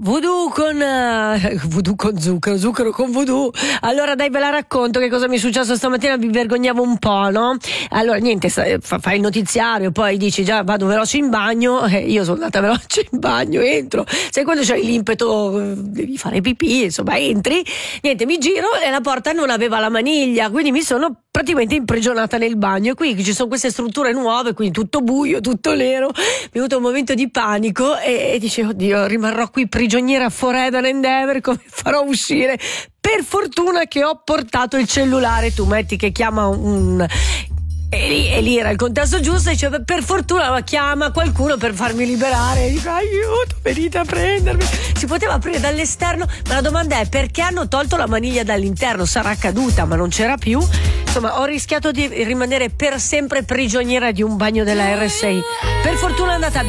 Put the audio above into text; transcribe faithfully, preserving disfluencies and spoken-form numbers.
Voodoo con uh, voodoo con zucchero, zucchero con voodoo. Allora dai, ve la racconto che cosa mi è successo stamattina. Mi vergognavo un po', no? Allora niente, fai il notiziario, poi dici già vado veloce in bagno, eh, io sono andata veloce in bagno, entro, sai quando c'hai l'impeto, devi fare pipì, insomma entri, niente, mi giro e la porta non aveva la maniglia, quindi mi sono praticamente imprigionata nel bagno. E qui ci sono queste strutture nuove, quindi tutto buio, tutto nero. Mi è venuto un momento di panico e, e dicevo, oddio, rimarrò qui prigioniera forever and ever, come farò a uscire? Per fortuna che ho portato il cellulare. Tu metti che chiama un... E lì, e lì era il contesto giusto, e dice, per fortuna chiama qualcuno per farmi liberare. E dico, aiuto, venite a prendermi. Si poteva aprire dall'esterno, ma la domanda è perché hanno tolto la maniglia dall'interno? Sarà caduta ma non c'era più. Insomma, ho rischiato di rimanere per sempre prigioniera di un bagno della R sei. Per fortuna è andata bene.